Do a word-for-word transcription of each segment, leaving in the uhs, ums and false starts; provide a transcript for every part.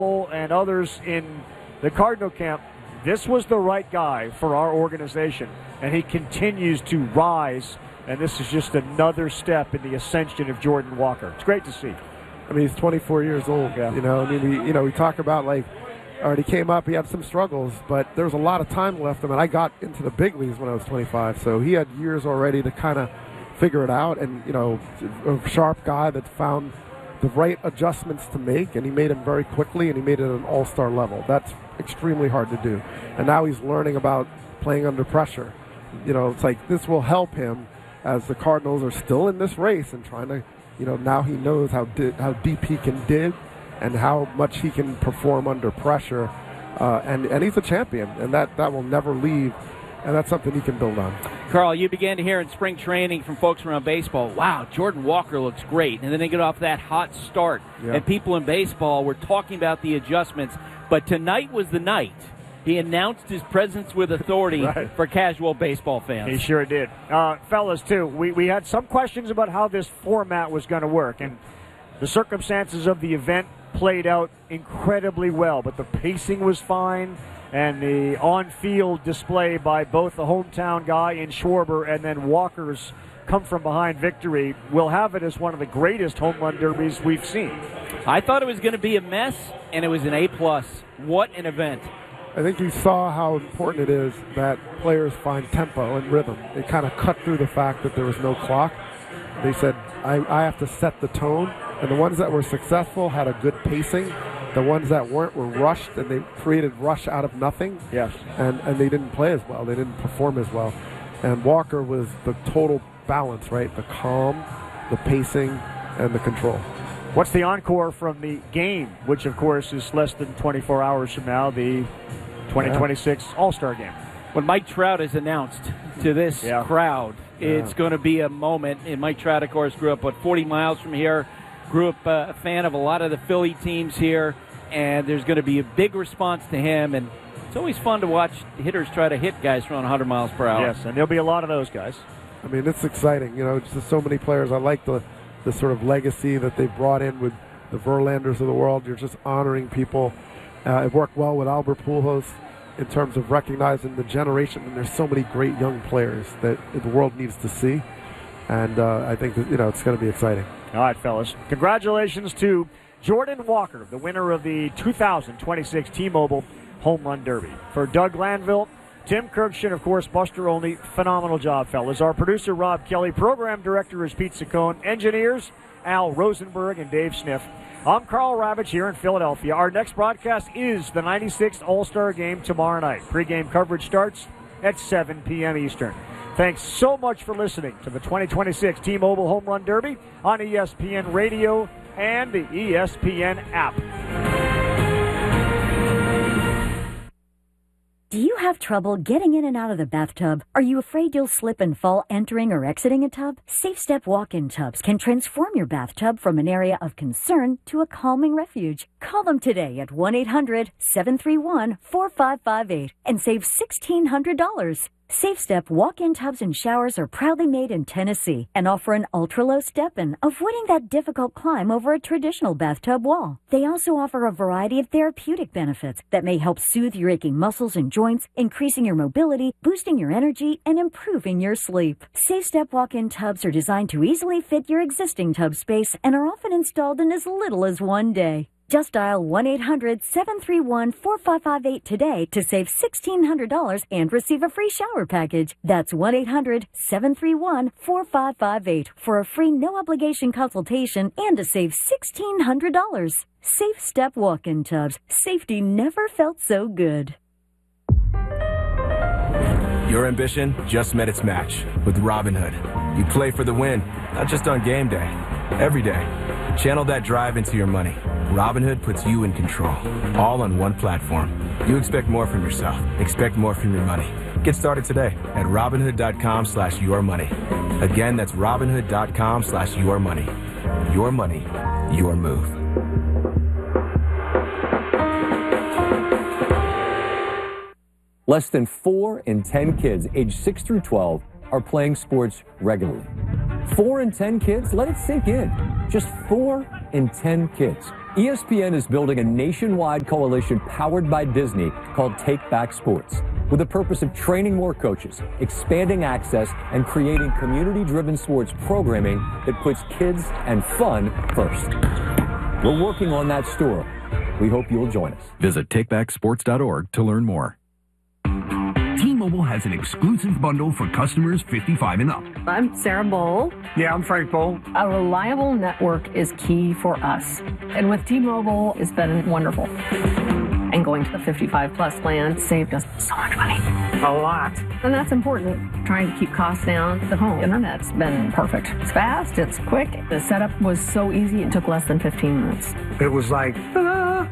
and others in the Cardinal camp, this was the right guy for our organization, and he continues to rise, and this is just another step in the ascension of Jordan Walker. It's great to see. I mean, he's twenty-four years old. Yeah. You know, I mean, we, you know, we talk about, like, already came up, he had some struggles, but there was a lot of time left. I mean, I got into the big leagues when I was twenty-five, so he had years already to kind of figure it out, and, you know, a sharp guy that found the right adjustments to make, and he made them very quickly, and he made it at an all-star level. That's extremely hard to do. And now he's learning about playing under pressure. You know, it's like this will help him as the Cardinals are still in this race and trying to, you know, now he knows how di- how deep he can dig and how much he can perform under pressure. Uh, and, and he's a champion, and that, that will never leave, and that's something he can build on. Carl, you began to hear in spring training from folks around baseball, wow, Jordan Walker looks great. And then they get off that hot start. Yeah. And people in baseball were talking about the adjustments. But tonight was the night. He announced his presence with authority Right. for casual baseball fans. He sure did. Uh, fellas, too, we, we had some questions about how this format was going to work. And the circumstances of the event played out incredibly well. But the pacing was fine. And the on-field display by both the hometown guy in Schwarber and then Walker's come-from-behind victory will have it as one of the greatest home run derbies we've seen. I thought it was going to be a mess, and it was an A-plus. What an event. I think you saw how important it is that players find tempo and rhythm. They kind of cut through the fact that there was no clock. They said, I, I have to set the tone. And the ones that were successful had a good pacing. The ones that weren't were rushed, and they created rush out of nothing. Yes. And, and they didn't play as well. They didn't perform as well. And Walker was the total balance, right? The calm, the pacing, and the control. What's the encore from the game, which, of course, is less than twenty-four hours from now, the twenty twenty-six yeah. All-Star Game? When Mike Trout is announced to this yeah. crowd, yeah. it's going to be a moment. And Mike Trout, of course, grew up, what, forty miles from here, grew up uh, a fan of a lot of the Philly teams here, and there's going to be a big response to him. And it's always fun to watch hitters try to hit guys from one hundred miles per hour. Yes, and there'll be a lot of those guys. I mean, it's exciting. You know, just so many players. I like the, the sort of legacy that they brought in with the Verlanders of the world. You're just honoring people. Uh, it worked well with Albert Pujols in terms of recognizing the generation, and there's so many great young players that the world needs to see. And uh, I think that, you know, it's going to be exciting. All right, fellas. Congratulations to Jordan Walker, the winner of the two thousand twenty-six T-Mobile Home Run Derby. For Doug Glanville, Tim Kirkshin, of course, Buster Olney, phenomenal job, fellas. Our producer, Rob Kelly. Program director is Pete Saccone. Engineers, Al Rosenberg and Dave Sniff. I'm Carl Ravitch here in Philadelphia. Our next broadcast is the ninety-sixth All-Star Game tomorrow night. Pre-game coverage starts at seven p.m. Eastern. Thanks so much for listening to the twenty twenty-six T-Mobile Home Run Derby on E S P N Radio and the E S P N app. Do you have trouble getting in and out of the bathtub? Are you afraid you'll slip and fall entering or exiting a tub? Safe Step walk-in tubs can transform your bathtub from an area of concern to a calming refuge. Call them today at one eight hundred seven three one four five five eight and save sixteen hundred dollars. Safe Step walk-in tubs and showers are proudly made in Tennessee and offer an ultra-low step-in, avoiding that difficult climb over a traditional bathtub wall. They also offer a variety of therapeutic benefits that may help soothe your aching muscles and joints, increasing your mobility, boosting your energy, and improving your sleep. Safe Step walk-in tubs are designed to easily fit your existing tub space and are often installed in as little as one day. Just dial one eight hundred seven three one four five five eight today to save sixteen hundred dollars and receive a free shower package. That's one eight hundred seven three one four five five eight for a free no-obligation consultation and to save sixteen hundred dollars. Safe Step walk-in tubs. Safety never felt so good. Your ambition just met its match with Robinhood. You play for the win, not just on game day, every day. Channel that drive into your money. Robinhood puts you in control, all on one platform. You expect more from yourself. Expect more from your money. Get started today at Robinhood.com slash your money. Again, that's Robinhood.com slash your money. Your money, your move. Less than four in ten kids aged six through twelve are playing sports regularly. Four in ten kids? Let it sink in. Just four in ten kids. E S P N is building a nationwide coalition powered by Disney called Take Back Sports, with the purpose of training more coaches, expanding access, and creating community-driven sports programming that puts kids and fun first. We're working on that story. We hope you'll join us. Visit take back sports dot org to learn more. T-Mobile has an exclusive bundle for customers fifty-five and up. I'm Sarah Bowl. Yeah, I'm Frank Bowl. A reliable network is key for us. And with T-Mobile, it's been wonderful. And going to the fifty-five plus plan saved us so much money. A lot. And that's important. Trying to keep costs down. The home internet's been perfect. It's fast, it's quick. The setup was so easy, it took less than fifteen minutes. It was like, ta-da!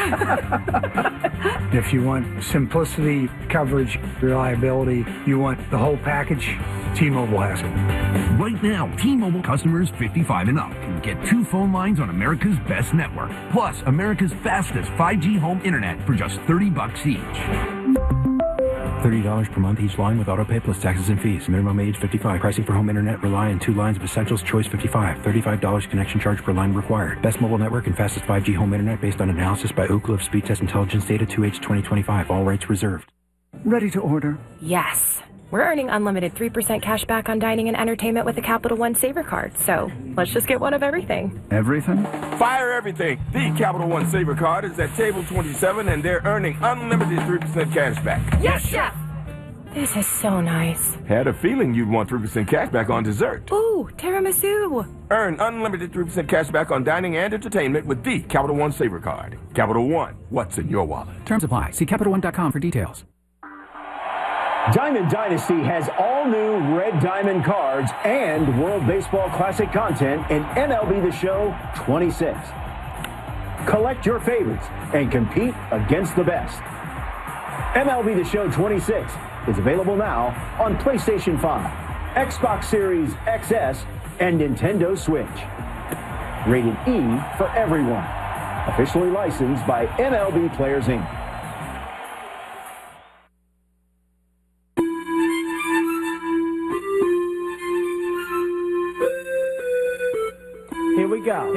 If you want simplicity, coverage, reliability, you want the whole package, T-Mobile has it. Right now, T-Mobile customers fifty-five and up can get two phone lines on America's best network, plus America's fastest five G home internet for just thirty bucks each. thirty dollars per month each line with autopay plus taxes and fees. Minimum age fifty-five. Pricing for home internet rely on two lines of Essentials Choice fifty-five. thirty-five dollars connection charge per line required. Best mobile network and fastest five G home internet based on analysis by Oak Cliff Speed Test Intelligence Data two H twenty twenty-five. All rights reserved. Ready to order? Yes. We're earning unlimited three percent cash back on dining and entertainment with a Capital One Saver card. So let's just get one of everything. Everything? Fire everything. The Capital One Saver card is at table twenty-seven, and they're earning unlimited three percent cash back. Yes, Chef! This is so nice. Had a feeling you'd want three percent cash back on dessert. Ooh, tiramisu. Earn unlimited three percent cash back on dining and entertainment with the Capital One Saver card. Capital One, what's in your wallet? Terms apply. See Capital One dot com for details. Diamond Dynasty has all new Red Diamond cards and World Baseball Classic content in M L B The Show twenty-six. Collect your favorites and compete against the best. M L B The Show twenty-six is available now on PlayStation five, Xbox Series X S, and Nintendo Switch. Rated E for everyone. Officially licensed by M L B Players Incorporated. Here we go.